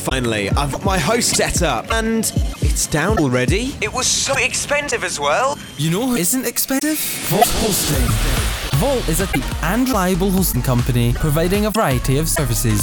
Finally, I've got my host set up, and it's down already. It was so expensive as well. You know who isn't expensive? Volt Hosting. Volt is a cheap and reliable hosting company providing a variety of services.